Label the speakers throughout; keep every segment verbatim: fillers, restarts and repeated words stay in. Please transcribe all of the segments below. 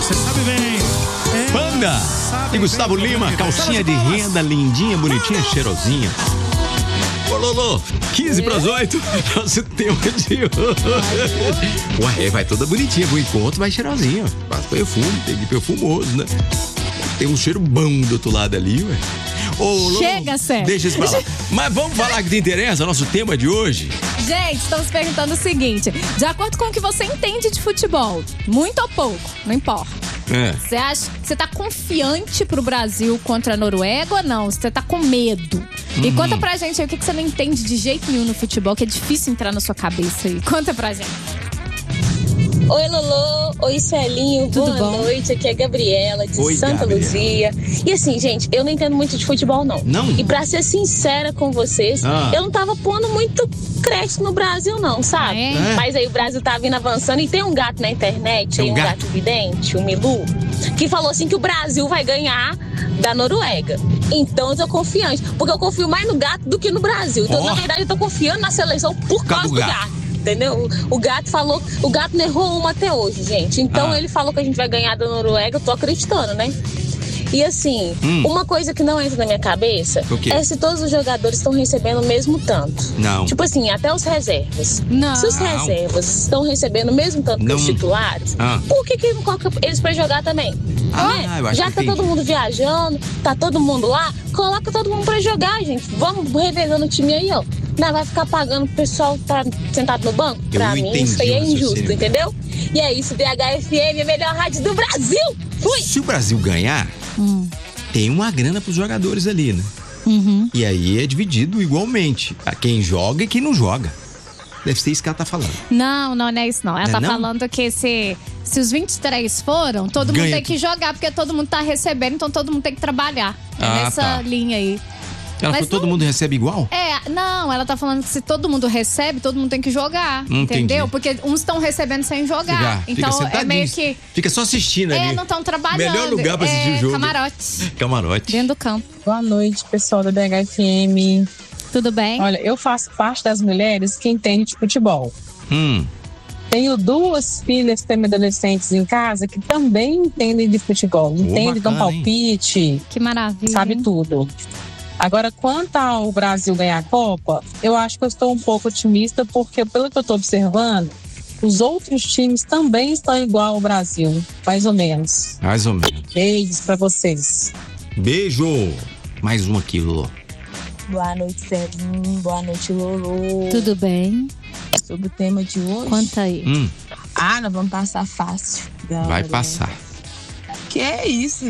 Speaker 1: Você sabe bem. É,
Speaker 2: Panda e Gustavo Lima, calcinha de renda, lindinha, bonitinha, cheirosinha. Ô, Lolo, quinze para as oito, nosso tema de hoje. Ué, vai toda bonitinha pro encontro, vai cheirosinha. Passa perfume, tem que perfumoso, né? Tem um cheiro bom do outro lado ali, ué. Ô, Lolo,
Speaker 3: chega, Sérgio.
Speaker 2: Deixa isso pra lá. Mas vamos falar que te interessa, nosso tema de hoje.
Speaker 3: Gente, estamos perguntando o seguinte: de acordo com o que você entende de futebol, muito ou pouco, não importa.
Speaker 2: É.
Speaker 3: Você acha que você tá confiante pro Brasil contra a Noruega ou não? Você tá com medo?
Speaker 2: Uhum.
Speaker 3: E conta pra gente aí o que você não entende de jeito nenhum no futebol, que é difícil entrar na sua cabeça aí. Conta pra gente.
Speaker 4: Oi, Lolo. Oi, Celinho.
Speaker 3: Tudo
Speaker 4: Boa
Speaker 3: bom?
Speaker 4: noite. Aqui é a Gabriela, de
Speaker 2: Oi,
Speaker 4: Santa
Speaker 2: Gabriela.
Speaker 4: Luzia. E assim, gente, eu não entendo muito de futebol, não.
Speaker 2: Não?
Speaker 4: E pra ser sincera com vocês,
Speaker 2: Ah.
Speaker 4: eu não tava pondo muito crédito no Brasil, não, sabe?
Speaker 3: É?
Speaker 2: É.
Speaker 4: Mas aí o Brasil tá vindo avançando e tem um gato na internet,
Speaker 2: Tem
Speaker 4: aí
Speaker 2: um
Speaker 4: um
Speaker 2: gato?
Speaker 4: gato vidente, o Milu, que falou assim que o Brasil vai ganhar da Noruega. Então eu tô confiante, porque eu confio mais no gato do que no Brasil. Então,
Speaker 2: Ó.
Speaker 4: na verdade, eu tô confiando na seleção por
Speaker 2: Por causa
Speaker 4: causa
Speaker 2: do
Speaker 4: do
Speaker 2: gato.
Speaker 4: gato. Entendeu? O gato falou, o gato não errou uma até hoje, gente. Então
Speaker 2: Ah.
Speaker 4: ele falou que a gente vai ganhar da Noruega, eu tô acreditando, né? E assim,
Speaker 2: Hum.
Speaker 4: uma coisa que não entra na minha cabeça
Speaker 2: O quê?
Speaker 4: é se todos os jogadores estão recebendo o mesmo tanto.
Speaker 2: Não.
Speaker 4: Tipo assim, até os reservas.
Speaker 3: Não.
Speaker 4: Se os reservas estão recebendo o mesmo tanto
Speaker 2: Não.
Speaker 4: que os titulares,
Speaker 2: Ah.
Speaker 4: por que, que não coloca eles pra jogar também?
Speaker 2: Ah,
Speaker 4: Né?
Speaker 2: eu acho
Speaker 4: Já
Speaker 2: que
Speaker 4: que tá
Speaker 2: entendi.
Speaker 4: todo mundo viajando, tá todo mundo lá, coloca todo mundo pra jogar, gente. Vamos revezando o time aí, ó. Não vai ficar pagando o pessoal que tá sentado no banco?
Speaker 2: Eu
Speaker 4: Pra mim,
Speaker 2: entendi
Speaker 4: isso aí é
Speaker 2: o raciocínio.
Speaker 4: injusto, entendeu? E é isso, D H F M, a melhor rádio do Brasil! Fui!
Speaker 2: Se o Brasil ganhar,
Speaker 3: Hum.
Speaker 2: tem uma grana pros jogadores ali, né?
Speaker 3: Uhum.
Speaker 2: E aí é dividido igualmente. A quem joga e quem não joga. Deve ser isso que ela tá falando.
Speaker 3: Não, não, não é isso não. Ela
Speaker 2: É
Speaker 3: tá
Speaker 2: não?
Speaker 3: falando que se, se os vinte e três foram, todo mundo
Speaker 2: Ganha
Speaker 3: tem que jogar, porque todo mundo tá recebendo, então todo mundo tem que trabalhar. É
Speaker 2: Ah,
Speaker 3: nessa
Speaker 2: tá.
Speaker 3: linha aí.
Speaker 2: Ela
Speaker 3: Mas
Speaker 2: falou, todo
Speaker 3: não-
Speaker 2: mundo recebe igual?
Speaker 3: É, não, ela tá falando que se todo mundo recebe, todo mundo tem que jogar,
Speaker 2: Hum,
Speaker 3: entendeu?
Speaker 2: entendi.
Speaker 3: Porque uns estão recebendo sem jogar.
Speaker 2: Fica- fica
Speaker 3: Então é
Speaker 2: sentadinho.
Speaker 3: meio que.
Speaker 2: Fica só assistindo ali.
Speaker 3: É, não estão trabalhando.
Speaker 2: Melhor lugar pra assistir
Speaker 3: é,
Speaker 2: o jogo.
Speaker 3: Camarote.
Speaker 2: Camarote.
Speaker 3: Dentro do campo.
Speaker 5: Boa noite, pessoal da B H F M.
Speaker 3: Tudo bem?
Speaker 5: Olha, eu faço parte das mulheres que entendem de futebol.
Speaker 2: Hum.
Speaker 5: Tenho duas filhas semi-adolescentes em casa que também entendem de futebol. Entendem, dão
Speaker 2: bacana, hein?
Speaker 5: palpite,
Speaker 3: Que maravilha.
Speaker 5: sabe tudo. Agora, quanto ao Brasil ganhar a Copa, eu acho que eu estou um pouco otimista, porque pelo que eu estou observando, os outros times também estão igual ao Brasil, mais ou menos.
Speaker 2: Mais ou menos.
Speaker 5: Beijos pra vocês.
Speaker 2: Beijo. Mais um aqui, Lolo.
Speaker 4: Boa noite, Celinho. Boa noite, Lolo.
Speaker 3: Tudo bem?
Speaker 4: Sobre o tema de hoje.
Speaker 3: Conta aí.
Speaker 2: Hum,
Speaker 4: Ah, nós vamos passar fácil.
Speaker 2: vai passar.
Speaker 4: Que é isso?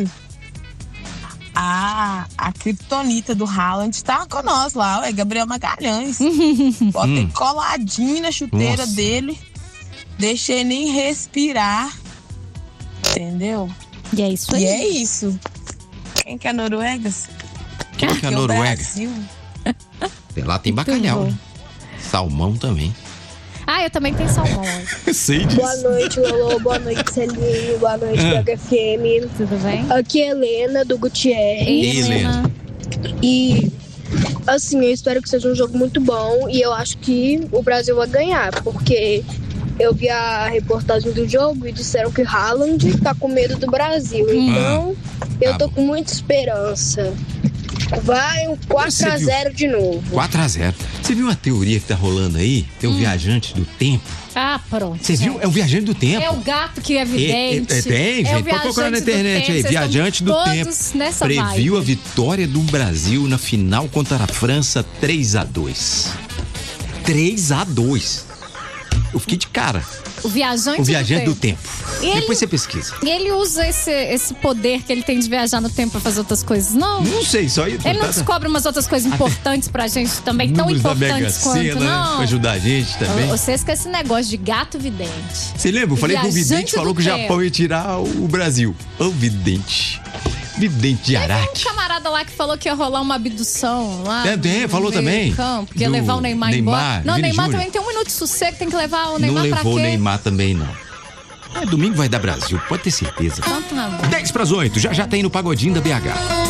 Speaker 4: Ah, a criptonita do Haaland tá com nós lá, ué, Gabriel Magalhães. Botei
Speaker 2: Hum.
Speaker 4: coladinho na chuteira
Speaker 2: Nossa.
Speaker 4: dele. Deixei nem respirar. Entendeu?
Speaker 3: E é isso aí.
Speaker 4: E é isso. Quem que é Noruegas?
Speaker 2: Quem que é a
Speaker 4: Que o
Speaker 2: Noruega?
Speaker 4: Brasil.
Speaker 2: Lá tem bacalhau, né? Salmão também.
Speaker 3: Ah, eu também tenho salmão.
Speaker 2: Sei
Speaker 6: Boa
Speaker 2: disso.
Speaker 6: noite, Lolo. Boa noite, Celinho. Boa noite,
Speaker 2: Ah.
Speaker 6: B H F M.
Speaker 3: Tudo bem?
Speaker 6: Aqui é Helena, do Gutierrez.
Speaker 2: Ei, Helena.
Speaker 6: E, assim, eu espero que seja um jogo muito bom. E eu acho que o Brasil vai ganhar. Porque eu vi a reportagem do jogo e disseram que Haaland tá com medo do Brasil. Então, eu
Speaker 2: Tá
Speaker 6: tô
Speaker 2: bom.
Speaker 6: com muita esperança. Vai um quatro a zero de novo.
Speaker 2: quatro a zero. Você viu uma teoria que tá rolando aí? Tem um viajante do tempo.
Speaker 3: Ah, pronto.
Speaker 2: Você viu? É um viajante do tempo.
Speaker 3: É o gato que é vidente.
Speaker 2: É, é, tem, gente.
Speaker 3: É o
Speaker 2: Pode procurar na
Speaker 3: viajante do
Speaker 2: internet
Speaker 3: tempo.
Speaker 2: aí.
Speaker 3: Vocês
Speaker 2: Viajante do
Speaker 3: estão
Speaker 2: tempo.
Speaker 3: todos nessa
Speaker 2: Previu
Speaker 3: vibe.
Speaker 2: a vitória do Brasil na final contra a França três a dois. três a dois. Eu fiquei de cara.
Speaker 3: O viajante,
Speaker 2: O viajante do
Speaker 3: do tempo.
Speaker 2: tempo.
Speaker 3: Ele-
Speaker 2: Depois você pesquisa.
Speaker 3: E ele usa esse, esse poder que ele tem de viajar no tempo pra fazer outras coisas, não?
Speaker 2: Não sei, só isso.
Speaker 3: Ele não descobre umas outras coisas importantes pra gente também, tão
Speaker 2: Números da Mega
Speaker 3: importantes quanto,
Speaker 2: Sena, né?
Speaker 3: não?
Speaker 2: Pra ajudar a gente também.
Speaker 3: Vocês com esse negócio de gato vidente.
Speaker 2: Você lembra? Eu falei que o
Speaker 3: Viajante
Speaker 2: vidente falou
Speaker 3: do
Speaker 2: que o
Speaker 3: tempo.
Speaker 2: Japão ia tirar o Brasil. O vidente. Vidente de
Speaker 3: Um
Speaker 2: Araque.
Speaker 3: camarada lá que falou que ia rolar uma abdução lá.
Speaker 2: É, tem,
Speaker 3: no
Speaker 2: falou
Speaker 3: meio
Speaker 2: também.
Speaker 3: Campo, que ia
Speaker 2: Do
Speaker 3: levar o Neymar,
Speaker 2: Neymar,
Speaker 3: embora. Não, o
Speaker 2: Vini
Speaker 3: Neymar
Speaker 2: Júnior.
Speaker 3: também tem um minuto de sossego, tem que levar o
Speaker 2: Não
Speaker 3: Neymar pra quê?
Speaker 2: levou o Neymar também, não. É, domingo vai dar Brasil, pode ter certeza.
Speaker 3: Então tá bom.
Speaker 2: dez para as oito, já já tem no Pagodinho da B H.